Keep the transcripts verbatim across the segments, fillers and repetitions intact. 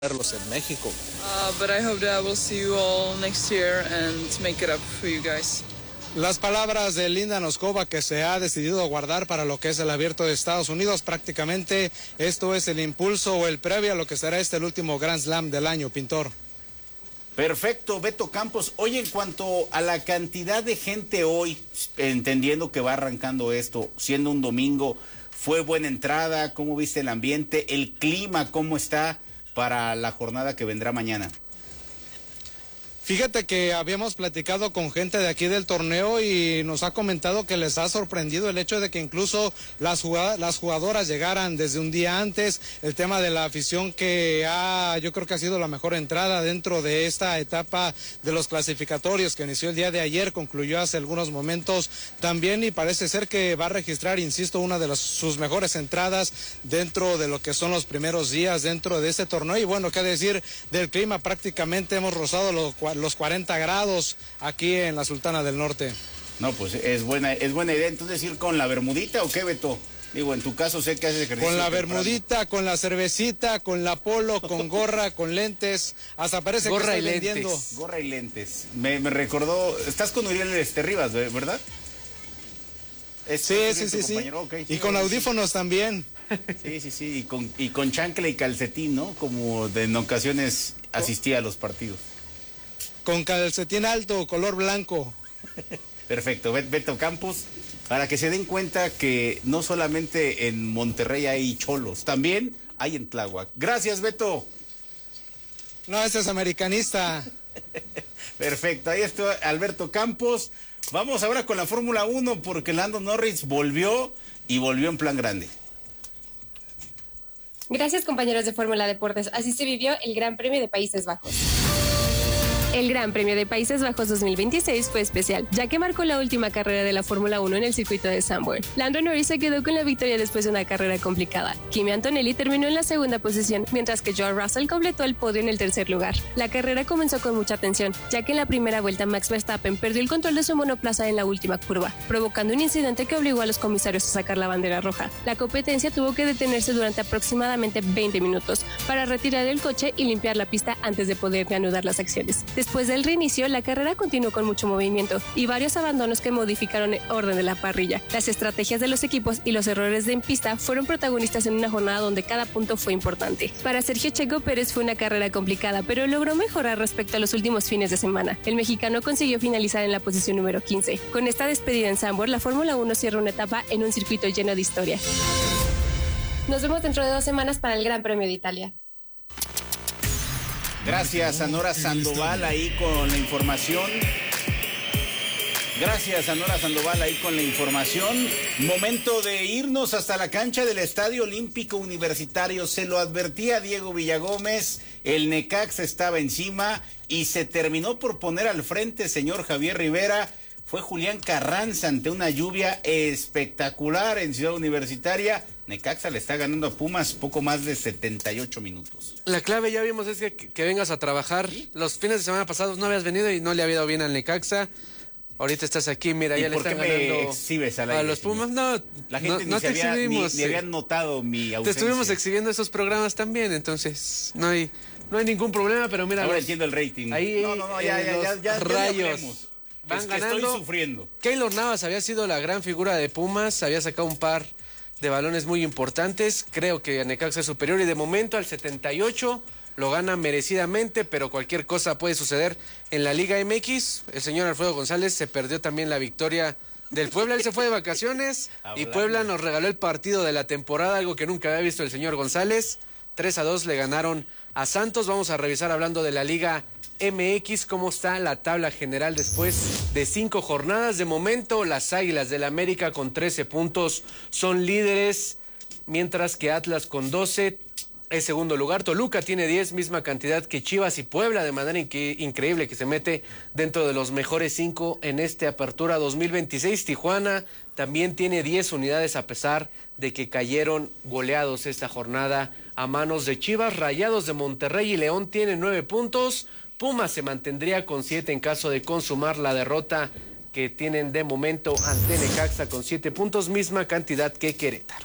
verlos en México. Uh, but I hope that I will see you all next year and make it up for you guys. Las palabras de Linda Noskova, que se ha decidido guardar para lo que es el Abierto de Estados Unidos. Prácticamente esto es el impulso o el previo a lo que será este el último Grand Slam del año, Pintor. Perfecto, Beto Campos. Oye, en cuanto a la cantidad de gente hoy, entendiendo que va arrancando esto, siendo un domingo, ¿fue buena entrada? ¿Cómo viste el ambiente? ¿El clima cómo está para la jornada que vendrá mañana? Fíjate que habíamos platicado con gente de aquí del torneo y nos ha comentado que les ha sorprendido el hecho de que incluso las jugadoras, las jugadoras llegaran desde un día antes. El tema de la afición que ha, yo creo que ha sido la mejor entrada dentro de esta etapa de los clasificatorios que inició el día de ayer, concluyó hace algunos momentos también y parece ser que va a registrar, insisto, una de las, sus mejores entradas dentro de lo que son los primeros días dentro de este torneo. Y bueno, qué decir del clima, prácticamente hemos rozado los los cuarenta grados aquí en la Sultana del Norte. No, pues es buena, es buena idea. Entonces, ¿ir con la bermudita o qué, Beto? Digo, en tu caso sé que haces ejercicio. Con la temprano. bermudita, con la cervecita, con la polo, con gorra, con lentes. Hasta parece gorra que estoy y lentes. vendiendo. Gorra y lentes. Me, me recordó, estás con Uriel este Rivas, ¿verdad? ¿Es, sí, es sí, sí, sí. Okay, sí. Y con audífonos sí. también. Sí, sí, sí. Y con, y con chancla y calcetín, ¿no? Como de, en ocasiones asistía a los partidos. Con calcetín alto, color blanco. Perfecto, Beto Campos, para que se den cuenta que no solamente en Monterrey hay cholos, también hay en Tláhuac. Gracias, Beto. No, ese es americanista. Perfecto, ahí está Alberto Campos. Vamos ahora con la Fórmula uno porque Lando Norris volvió y volvió en plan grande. Gracias, compañeros de Fórmula Deportes. Así se vivió el Gran Premio de Países Bajos. El Gran Premio de Países Bajos dos mil veintiséis fue especial, ya que marcó la última carrera de la Fórmula uno en el circuito de Zandvoort. Lando Norris se quedó con la victoria después de una carrera complicada. Kimi Antonelli terminó en la segunda posición, mientras que George Russell completó el podio en el tercer lugar. La carrera comenzó con mucha tensión, ya que en la primera vuelta Max Verstappen perdió el control de su monoplaza en la última curva, provocando un incidente que obligó a los comisarios a sacar la bandera roja. La competencia tuvo que detenerse durante aproximadamente veinte minutos para retirar el coche y limpiar la pista antes de poder reanudar las acciones. Después del reinicio, la carrera continuó con mucho movimiento y varios abandonos que modificaron el orden de la parrilla. Las estrategias de los equipos y los errores de en pista fueron protagonistas en una jornada donde cada punto fue importante. Para Sergio Checo Pérez fue una carrera complicada, pero logró mejorar respecto a los últimos fines de semana. El mexicano consiguió finalizar en la posición número quince. Con esta despedida en Zandvoort, la Fórmula uno cierra una etapa en un circuito lleno de historia. Nos vemos dentro de dos semanas para el Gran Premio de Italia. Gracias a Nora Sandoval ahí con la información. Gracias a Nora Sandoval ahí con la información. Momento de irnos hasta la cancha del Estadio Olímpico Universitario. Se lo advertía Diego Villagómez, el Necaxa estaba encima y se terminó por poner al frente, señor Javier Rivera. Fue Julián Carranza ante una lluvia espectacular en Ciudad Universitaria. Necaxa le está ganando a Pumas poco más de setenta y ocho minutos. La clave, ya vimos, es que, que vengas a trabajar. ¿Sí? Los fines de semana pasados no habías venido y no le había dado bien al Necaxa. Ahorita estás aquí, mira, ya le están ganando exhibes al aire, a los Pumas. No, la gente no, no ni, te había, exhibimos. Ni, ni habían notado mi ausencia. Te estuvimos exhibiendo esos programas también, entonces no hay, no hay ningún problema, pero mira. Ahora los, entiendo el rating. Ahí, no, no, no, ya, ya, ya, ya, rayos. Ya Van es que ganando. Estoy sufriendo. Keylor Navas había sido la gran figura de Pumas, había sacado un par de balones muy importantes. Creo que Necaxa es superior y de momento al setenta y ocho lo gana merecidamente, pero cualquier cosa puede suceder en la Liga M X. El señor Alfredo González se perdió también la victoria del Puebla. Él se fue de vacaciones y Puebla nos regaló el partido de la temporada, algo que nunca había visto el señor González. tres a dos le ganaron a Santos. Vamos a revisar, hablando de la Liga M X, cómo está la tabla general después de cinco jornadas. De momento, las Águilas del América con trece puntos son líderes, mientras que Atlas con doce es segundo lugar. Toluca tiene diez, misma cantidad que Chivas y Puebla, de manera inque- increíble que se mete dentro de los mejores cinco en este Apertura dos mil veintiséis. Tijuana también tiene diez unidades a pesar de que cayeron goleados esta jornada a manos de Chivas. Rayados de Monterrey y León tienen nueve puntos. Pumas se mantendría con siete en caso de consumar la derrota que tienen de momento ante Necaxa con siete puntos, misma cantidad que Querétaro.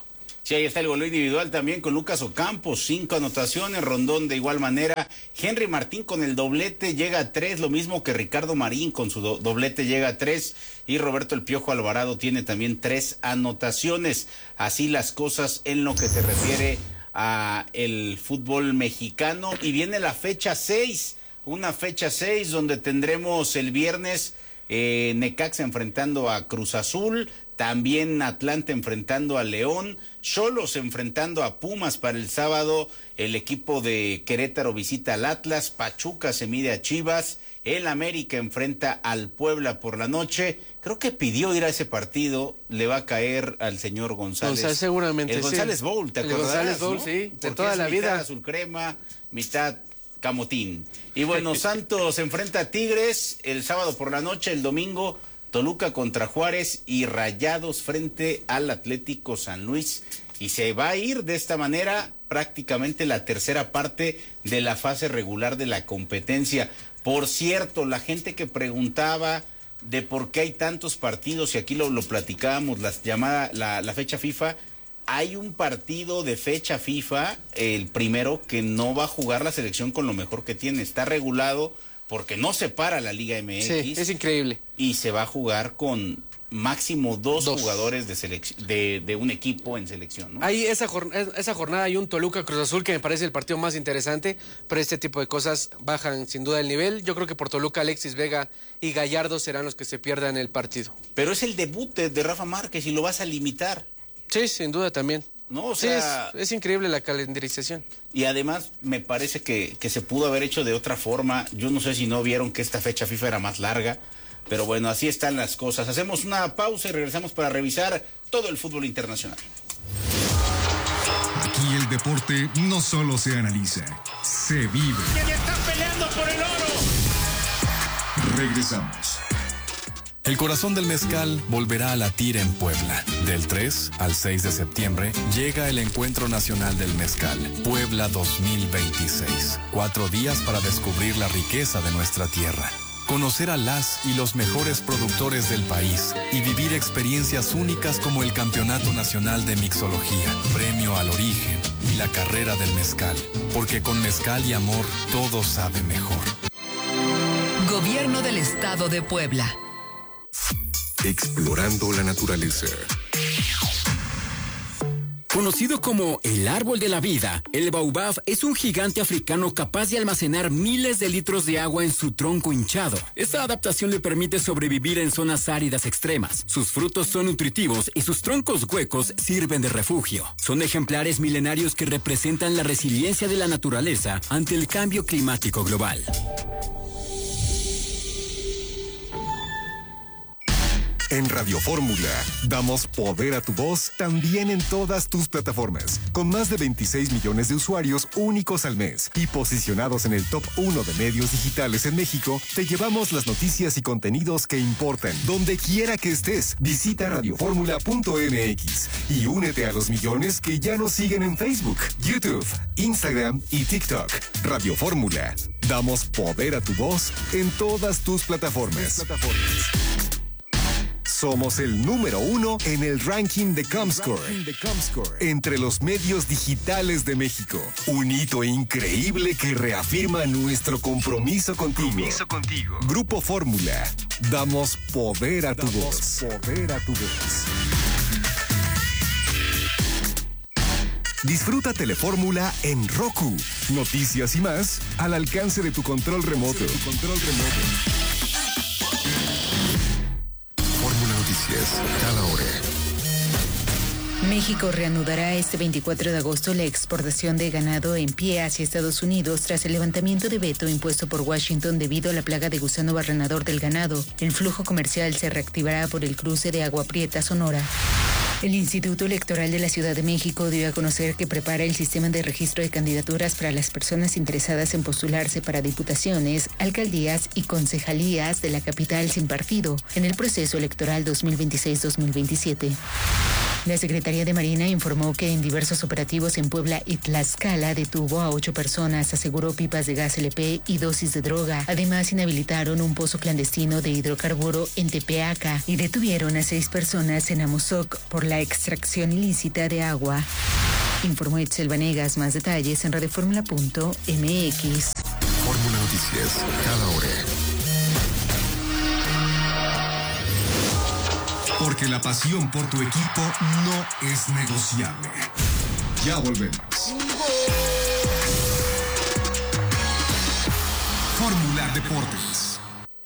Sí, ahí está el gol individual también con Lucas Ocampo, cinco anotaciones, Rondón de igual manera, Henry Martín con el doblete llega a tres, lo mismo que Ricardo Marín con su do doblete llega a tres, y Roberto El Piojo Alvarado tiene también tres anotaciones. Así las cosas en lo que se refiere a el fútbol mexicano, y viene la fecha seis, una fecha seis donde tendremos el viernes eh, Necaxa enfrentando a Cruz Azul, también Atlante enfrentando a León, Xolos enfrentando a Pumas para el sábado, el equipo de Querétaro visita al Atlas, Pachuca se mide a Chivas, el América enfrenta al Puebla por la noche. Creo que pidió ir a ese partido, le va a caer al señor González. González seguramente, el González sí. Bowl, ¿te el acordarás? González Bowl, ¿no? sí, de Porque toda es la mitad vida. azul crema, mitad camotín. Y bueno, Santos enfrenta a Tigres el sábado por la noche, el domingo Toluca contra Juárez y Rayados frente al Atlético San Luis. Y se va a ir de esta manera prácticamente la tercera parte de la fase regular de la competencia. Por cierto, la gente que preguntaba de por qué hay tantos partidos, y aquí lo, lo platicábamos, la llamada, la, la fecha FIFA, hay un partido de fecha FIFA, el primero, que no va a jugar la selección con lo mejor que tiene, está regulado porque no se para la Liga M X. Sí, es increíble. Y se va a jugar con máximo dos, dos. jugadores de, de, de un equipo en selección, ¿no? Ahí esa, jornada, esa jornada hay un Toluca Cruz Azul que me parece el partido más interesante, pero este tipo de cosas bajan sin duda el nivel. Yo creo que por Toluca Alexis Vega y Gallardo serán los que se pierdan el partido. Pero es el debut de, de Rafa Márquez y lo vas a limitar. Sí, sin duda también. No, o sí, sea, es, es increíble la calendarización. Y además me parece que, que se pudo haber hecho de otra forma. Yo no sé si no vieron que esta fecha FIFA era más larga, pero bueno, así están las cosas. Hacemos una pausa y regresamos para revisar todo el fútbol internacional. Aquí el deporte no solo se analiza, se vive. ¡Y están peleando por el oro! Regresamos. El corazón del mezcal volverá a latir en Puebla. Del tres al seis de septiembre llega el Encuentro Nacional del Mezcal, Puebla dos mil veintiséis. Cuatro días para descubrir la riqueza de nuestra tierra, conocer a las y los mejores productores del país y vivir experiencias únicas como el Campeonato Nacional de Mixología, Premio al Origen y la Carrera del Mezcal. Porque con mezcal y amor todo sabe mejor. Gobierno del Estado de Puebla. Explorando la naturaleza. Conocido como el árbol de la vida, el baobab es un gigante africano capaz de almacenar miles de litros de agua en su tronco hinchado. Esta adaptación le permite sobrevivir en zonas áridas extremas. Sus frutos son nutritivos y sus troncos huecos sirven de refugio. Son ejemplares milenarios que representan la resiliencia de la naturaleza ante el cambio climático global. En Radio Fórmula, damos poder a tu voz también en todas tus plataformas. Con más de veintiséis millones de usuarios únicos al mes y posicionados en el top uno de medios digitales en México, te llevamos las noticias y contenidos que importan. Donde quiera que estés, visita radio fórmula punto m x y únete a los millones que ya nos siguen en Facebook, YouTube, Instagram y TikTok. Radio Fórmula, damos poder a tu voz en todas tus plataformas. plataformas. Somos el número uno en el ranking de Comscore, entre los medios digitales de México. Un hito increíble que reafirma nuestro compromiso contigo. Compromiso contigo. Grupo Fórmula. Damos poder a tu voz. Poder a tu voz. Disfruta Telefórmula en Roku. Noticias y más al alcance de tu control remoto. Tu control remoto. Cada hora. México reanudará este veinticuatro de agosto la exportación de ganado en pie hacia Estados Unidos tras el levantamiento de veto impuesto por Washington debido a la plaga de gusano barrenador del ganado. El flujo comercial se reactivará por el cruce de Agua Prieta, Sonora. El Instituto Electoral de la Ciudad de México dio a conocer que prepara el sistema de registro de candidaturas para las personas interesadas en postularse para diputaciones, alcaldías y concejalías de la capital sin partido en el proceso electoral dos mil veintiséis dos mil veintisiete. La Secretaría de Marina informó que en diversos operativos en Puebla y Tlaxcala detuvo a ocho personas, aseguró pipas de gas L P y dosis de droga. Además, inhabilitaron un pozo clandestino de hidrocarburo en Tepeaca y detuvieron a seis personas en Amozoc por la extracción ilícita de agua. Informó Itzel Vanegas. Más detalles en radioformula punto m x. Fórmula Noticias, cada hora. Porque la pasión por tu equipo no es negociable. Ya volvemos. Fórmula Deportes.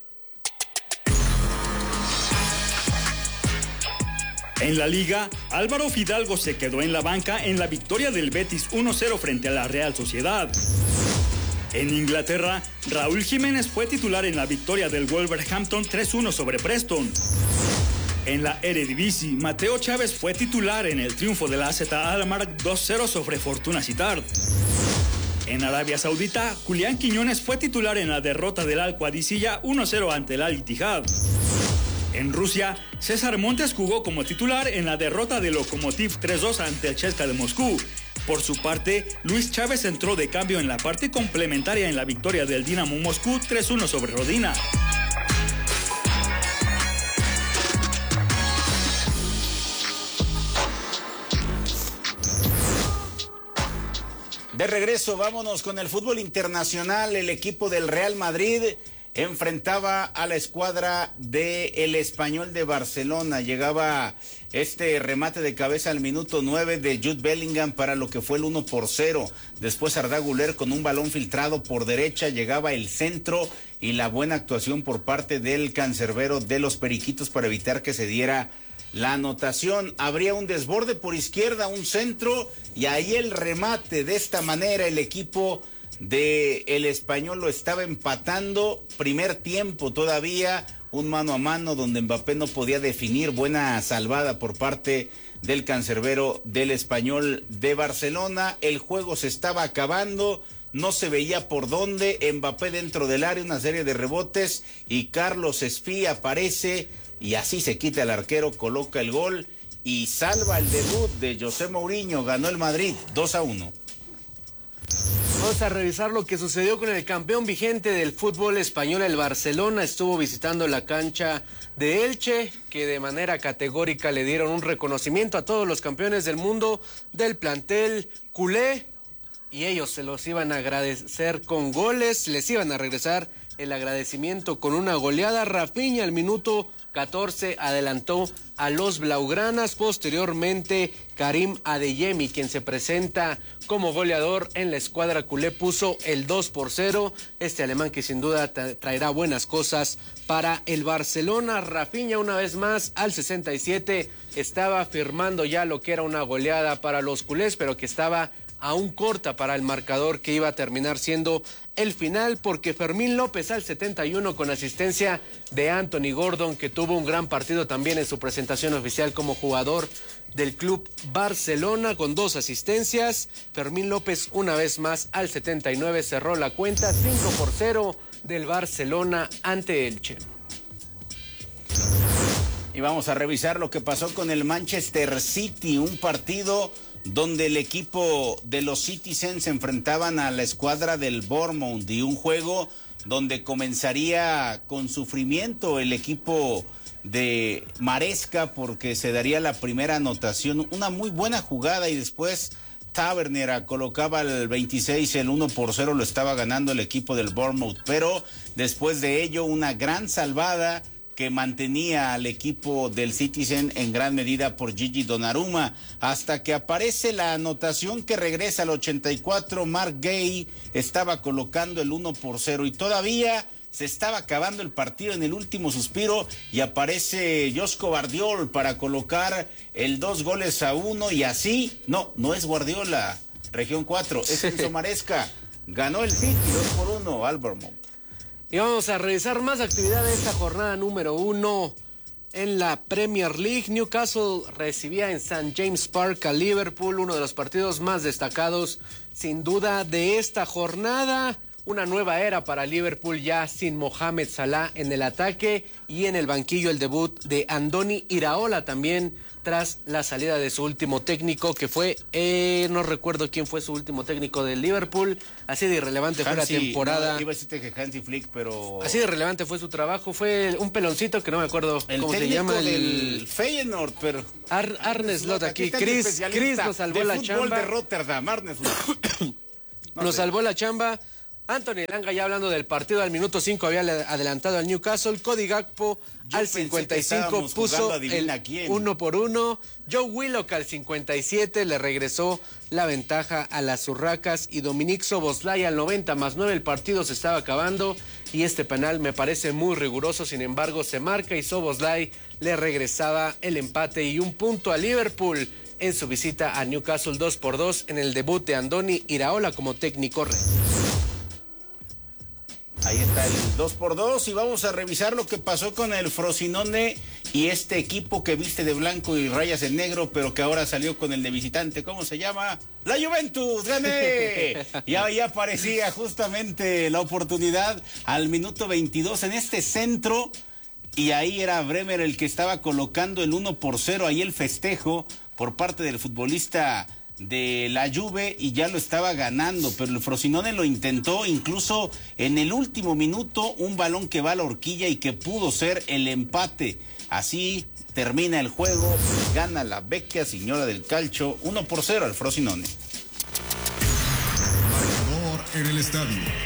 En la Liga, Álvaro Fidalgo se quedó en la banca en la victoria del Betis uno cero frente a la Real Sociedad. En Inglaterra, Raúl Jiménez fue titular en la victoria del Wolverhampton tres uno sobre Preston. En la Eredivisie, Mateo Chávez fue titular en el triunfo de la A Z Alkmaar dos cero sobre Fortuna Sittard. En Arabia Saudita, Julián Quiñones fue titular en la derrota del Al-Qadisiyah uno cero ante el Al-Ittihad. En Rusia, César Montes jugó como titular en la derrota del Lokomotiv tres dos ante el C S K A de Moscú. Por su parte, Luis Chávez entró de cambio en la parte complementaria en la victoria del Dinamo Moscú tres uno sobre Rodina. De regreso, vámonos con el fútbol internacional. El equipo del Real Madrid enfrentaba a la escuadra del Español de Barcelona. Llegaba este remate de cabeza al minuto nueve de Jude Bellingham para lo que fue el uno por cero. Después Arda Güler con un balón filtrado por derecha, llegaba el centro y la buena actuación por parte del cancerbero de los Periquitos para evitar que se diera la anotación. Habría un desborde por izquierda, un centro y ahí el remate. De esta manera el equipo de el Español lo estaba empatando. Primer tiempo todavía, un mano a mano donde Mbappé no podía definir. Buena salvada por parte del cancerbero del Español de Barcelona. El juego se estaba acabando, no se veía por dónde. Mbappé dentro del área, una serie de rebotes y Carlos Espí aparece y así se quita el arquero, coloca el gol y salva el debut de José Mourinho. Ganó el Madrid dos a uno. Vamos a revisar lo que sucedió con el campeón vigente del fútbol español, el Barcelona. Estuvo visitando la cancha de Elche, que de manera categórica le dieron un reconocimiento a todos los campeones del mundo del plantel culé, y ellos se los iban a agradecer con goles, les iban a regresar el agradecimiento con una goleada. Rafinha al minuto catorce adelantó a los blaugranas. Posteriormente, Karim Adeyemi, quien se presenta como goleador en la escuadra culé, puso el dos por cero. Este alemán que sin duda tra- traerá buenas cosas para el Barcelona. Rafinha una vez más al sesenta y siete estaba firmando ya lo que era una goleada para los culés, pero que estaba aún corta para el marcador que iba a terminar siendo el final, porque Fermín López al setenta y uno con asistencia de Anthony Gordon, que tuvo un gran partido también en su presentación oficial como jugador del Club Barcelona con dos asistencias. Fermín López una vez más al setenta y nueve cerró la cuenta, cinco por cero del Barcelona ante Elche. Y vamos a revisar lo que pasó con el Manchester City, un partido donde el equipo de los Citizens se enfrentaban a la escuadra del Bournemouth, y un juego donde comenzaría con sufrimiento el equipo de Maresca, porque se daría la primera anotación, una muy buena jugada, y después Tavernier colocaba el veintiséis, el uno por cero lo estaba ganando el equipo del Bournemouth, pero después de ello una gran salvada que mantenía al equipo del Citizen en gran medida por Gigi Donnarumma, hasta que aparece la anotación que regresa al ochenta y cuatro. Mark Gay estaba colocando el uno por cero y todavía se estaba acabando el partido en el último suspiro, y aparece Josko Guardiol para colocar el dos goles a uno, y así, no, no es Guardiola, región cuatro, es Enzo Maresca, ganó el City dos por uno al Bournemouth. Y vamos a revisar más actividad de esta jornada número uno en la Premier League. Newcastle recibía en Saint James Park a Liverpool, uno de los partidos más destacados sin duda de esta jornada. Una nueva era para Liverpool ya sin Mohamed Salah en el ataque, y en el banquillo el debut de Andoni Iraola también tras la salida de su último técnico, que fue, eh, no recuerdo quién fue su último técnico del Liverpool, así de irrelevante Hansi, fue la temporada. No, iba a decirte que Hansi Flick, pero... Así de irrelevante fue su trabajo, fue un peloncito que no me acuerdo el cómo se llama. El del Feyenoord, pero... Ar Arne Slot aquí, Chris, Chris nos salvó la chamba. de Rotterdam, Arne Slot. No nos sé. salvó la chamba. Anthony Elanga, ya hablando del partido, al minuto cinco había adelantado al Newcastle. Cody Gakpo Yo al cincuenta y cinco puso el uno por uno. Joe Willock al cincuenta y siete le regresó la ventaja a las Urracas. Y Dominic Szoboszlai al noventa más nueve. El partido se estaba acabando y este penal me parece muy riguroso. Sin embargo, se marca y Szoboszlai le regresaba el empate y un punto a Liverpool en su visita a Newcastle. Dos por dos en el debut de Andoni Iraola como técnico. Ahí está el dos por dos y vamos a revisar lo que pasó con el Frosinone y este equipo que viste de blanco y rayas en negro, pero que ahora salió con el de visitante. ¿Cómo se llama? ¡La Juventus! ¡Gané! Y ahí aparecía justamente la oportunidad al minuto veintidós en este centro y ahí era Bremer el que estaba colocando el uno por cero, ahí el festejo por parte del futbolista de la Juve y ya lo estaba ganando, pero el Frosinone lo intentó, incluso en el último minuto un balón que va a la horquilla y que pudo ser el empate. Así termina el juego, gana la Vecchia Signora del Calcio uno por cero al Frosinone. Marcador en el estadio.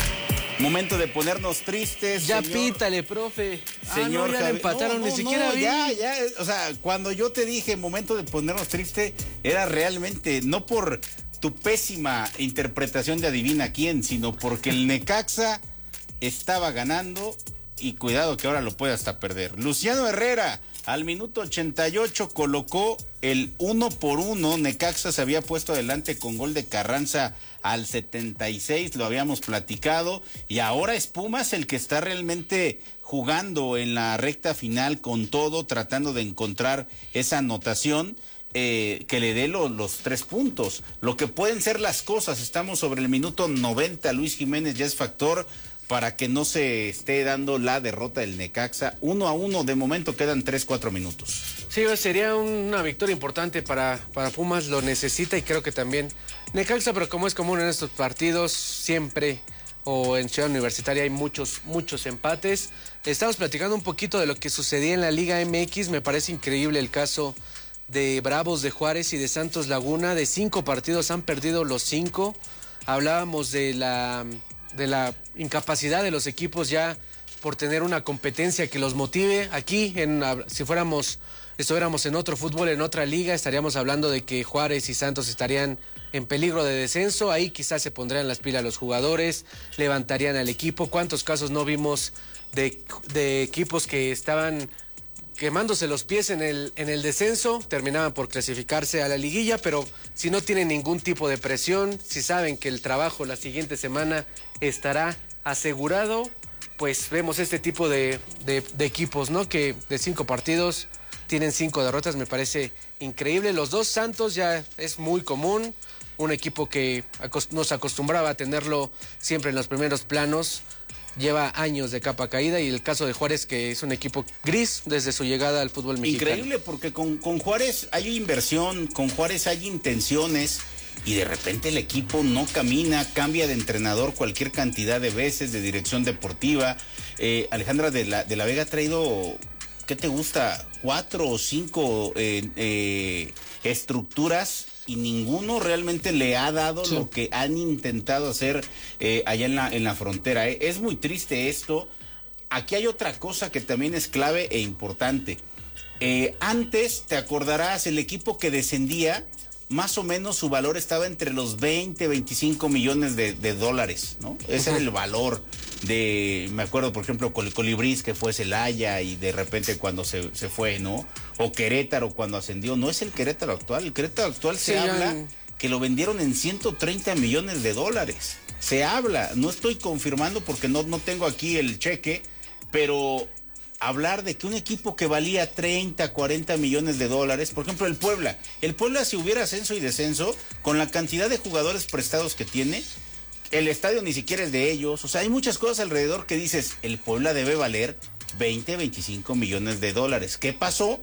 Momento de ponernos tristes. Ya señor. Pítale, profe. Señor, ah, no, ya le empataron, no, ni no, siquiera no, vi. Ya, ya, o sea, cuando yo te dije momento de ponernos tristes, era realmente, no por tu pésima interpretación de adivina quién, sino porque el Necaxa estaba ganando y cuidado que ahora lo puede hasta perder. Luciano Herrera, al minuto ochenta y ocho, colocó el uno por uno. Necaxa se había puesto adelante con gol de Carranza al setenta y seis, lo habíamos platicado, y ahora es Pumas el que está realmente jugando en la recta final con todo, tratando de encontrar esa anotación eh, que le dé lo, los tres puntos. Lo que pueden ser las cosas, estamos sobre el minuto noventa, Luis Jiménez ya es factor para que no se esté dando la derrota del Necaxa. Uno a uno, de momento quedan tres, cuatro minutos. Sí, sería una victoria importante para, para Pumas, lo necesita y creo que también Necaxa, pero como es común en estos partidos, siempre o en Ciudad Universitaria hay muchos, muchos empates. Estamos platicando un poquito de lo que sucedía en la Liga M X, me parece increíble el caso de Bravos de Juárez y de Santos Laguna, de cinco partidos han perdido los cinco. Hablábamos de la, de la incapacidad de los equipos ya por tener una competencia que los motive. Aquí, en, si fuéramos, estuviéramos en otro fútbol, en otra liga, estaríamos hablando de que Juárez y Santos estarían en peligro de descenso. Ahí quizás se pondrían las pilas los jugadores, levantarían al equipo. ¿Cuántos casos no vimos de, de equipos que estaban quemándose los pies en el, en el descenso, terminaban por clasificarse a la liguilla, pero si no tienen ningún tipo de presión, si saben que el trabajo la siguiente semana estará asegurado, pues vemos este tipo de, de, de equipos, ¿no? Que de cinco partidos tienen cinco derrotas, me parece increíble. Los dos Santos ya es muy común, un equipo que acost- nos acostumbraba a tenerlo siempre en los primeros planos, lleva años de capa caída, y el caso de Juárez, que es un equipo gris desde su llegada al fútbol mexicano. Increíble, porque con, con Juárez hay inversión, con Juárez hay intenciones, y de repente el equipo no camina, cambia de entrenador cualquier cantidad de veces, de dirección deportiva. Eh, Alejandra de la, de la Vega ha traído, ¿qué te gusta? Cuatro o cinco eh, eh, estructuras, y ninguno realmente le ha dado sí. lo que han intentado hacer eh, allá en la, en la frontera. Eh. Es muy triste esto. Aquí hay otra cosa que también es clave e importante. Eh, antes, te acordarás, el equipo que descendía, más o menos su valor estaba entre los veinte, veinticinco millones de, de dólares, ¿no? Ese uh-huh. era el valor de, me acuerdo, por ejemplo, con el Colibrís, que fue Celaya, y de repente cuando se, se fue, ¿no? O Querétaro cuando ascendió. No es el Querétaro actual. El Querétaro actual se sí, habla ya... que lo vendieron en ciento treinta millones de dólares. Se habla, no estoy confirmando porque no, no tengo aquí el cheque, pero hablar de que un equipo que valía treinta, cuarenta millones de dólares, por ejemplo el Puebla, el Puebla, si hubiera ascenso y descenso, con la cantidad de jugadores prestados que tiene, el estadio ni siquiera es de ellos. O sea, hay muchas cosas alrededor que dices, el Puebla debe valer veinte, veinticinco millones de dólares. ¿Qué pasó?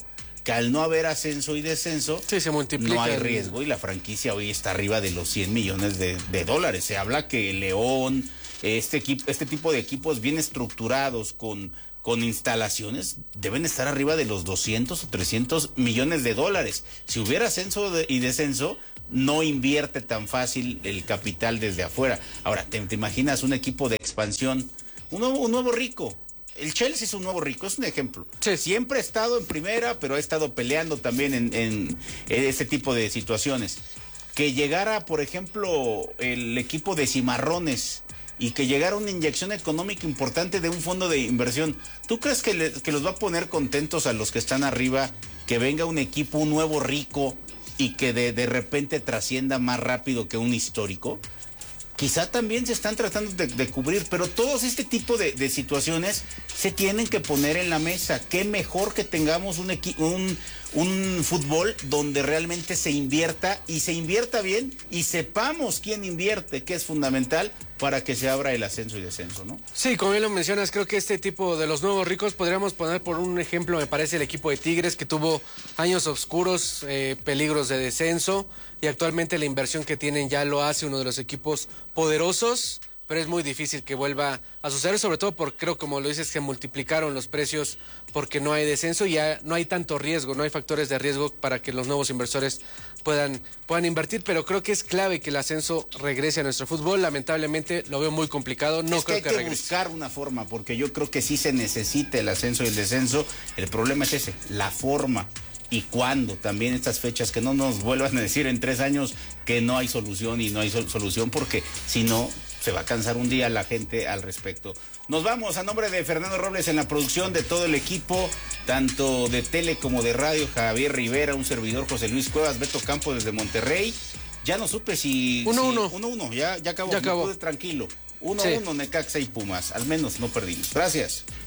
que al no haber ascenso y descenso, sí, se multiplica, no hay riesgo y la franquicia hoy está arriba de los cien millones de, de dólares. Se habla que León, este equipo, este tipo de equipos bien estructurados con, con instalaciones deben estar arriba de los doscientos o trescientos millones de dólares. Si hubiera ascenso de, y descenso, no invierte tan fácil el capital desde afuera. Ahora, ¿te, te imaginas un equipo de expansión? Un nuevo, un nuevo rico. El Chelsea es un nuevo rico, es un ejemplo. Sí. Siempre ha estado en primera, pero ha estado peleando también en, en, en este tipo de situaciones. Que llegara, por ejemplo, el equipo de Cimarrones y que llegara una inyección económica importante de un fondo de inversión. ¿Tú crees que, le, que los va a poner contentos a los que están arriba, que venga un equipo, un nuevo rico y que de, de repente trascienda más rápido que un histórico? Quizá también se están tratando de, de cubrir, pero todos este tipo de, de situaciones se tienen que poner en la mesa. Qué mejor que tengamos un, equi- un, un fútbol donde realmente se invierta y se invierta bien y sepamos quién invierte, que es fundamental para que se abra el ascenso y descenso, ¿no? Sí, como bien lo mencionas, creo que este tipo de los nuevos ricos podríamos poner por un ejemplo, me parece, el equipo de Tigres, que tuvo años oscuros, eh, peligros de descenso, y actualmente la inversión que tienen ya lo hace uno de los equipos poderosos, pero es muy difícil que vuelva a suceder, sobre todo porque creo, como lo dices, que multiplicaron los precios porque no hay descenso y ya no hay tanto riesgo, no hay factores de riesgo para que los nuevos inversores puedan, puedan invertir, pero creo que es clave que el ascenso regrese a nuestro fútbol. Lamentablemente lo veo muy complicado, no es creo que, que, hay que regrese. buscar una forma, porque yo creo que sí se necesita el ascenso y el descenso. El problema es ese, la forma. ¿Y cuándo? También estas fechas, que no nos vuelvan a decir en tres años que no hay solución y no hay sol- solución, porque si no, se va a cansar un día la gente al respecto. Nos vamos a nombre de Fernando Robles en la producción, de todo el equipo, tanto de tele como de radio, Javier Rivera, un servidor, José Luis Cuevas, Beto Campos desde Monterrey. Ya no supe si... Uno, si, uno. Uno, uno, ya, ya acabó. Ya acabó. Me pude tranquilo. Uno, Sí. uno, Necaxa y Pumas. Al menos no perdimos. Gracias.